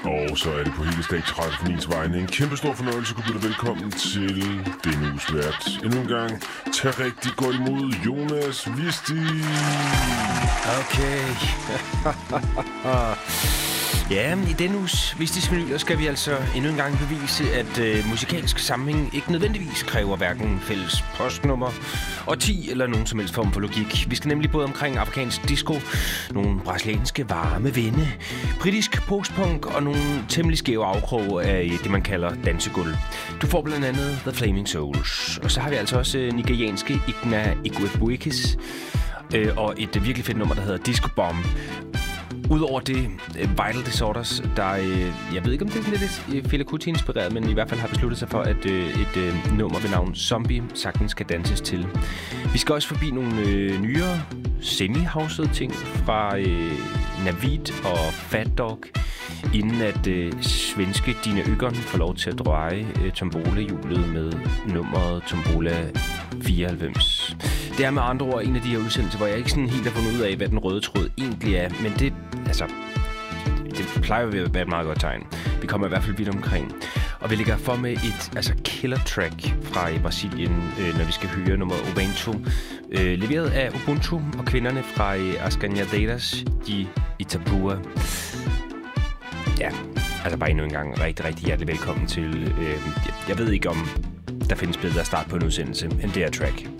Og så er det på hele Stages Radiofoniens vegne en kæmpe stor fornøjelse at kunne byde dig velkommen til denne uges vært. Endnu en gang, tag rigtig godt imod Jonas Visti. Okay. Ja, i denne uges Vistis Vinyler skal vi altså endnu en gang bevise, at musikalsk sammenhæng ikke nødvendigvis kræver hverken fælles postnummer, årti eller nogen som helst form for logik. Vi skal nemlig både omkring afrikansk disco, nogle brasilianske varme vinde, britisk postpunk og nogle temmelig skæve afkrog af det, man kalder dansegulv. Du får blandt andet The Flaming Souls, og så har vi altså også nigerianske Igna Igwebuikis og et virkelig fedt nummer, der hedder Disco Bomb. Udover det, Vital Disorders, der, jeg ved ikke om det er lidt Fela Kuti-inspireret, men i hvert fald har besluttet sig for, at et nummer ved navn Zombie sagtens skal danses til. Vi skal også forbi nogle nyere, semi-housede ting fra Navid og Fat Dog, inden at svenske Dina Øgern får lov til at dreje Tombola-hjulet med nummeret Tombola 94. Det er med andre ord en af de her udsendelser, hvor jeg ikke sådan helt har fundet ud af, hvad den røde tråd egentlig er. Men det, altså, det plejer jo at være et meget godt tegn. Vi kommer i hvert fald vidt omkring. Og vi ligger for med et killer track fra Brasilien, når vi skal høre nummer Ovento. Leveret af Ubuntu og kvinderne fra Ascanhadeiras de Itapua. Ja, altså bare endnu en gang rigtig, rigtig hjertelig velkommen til. Jeg ved ikke om der findes bedre start på en udsendelse end det her track.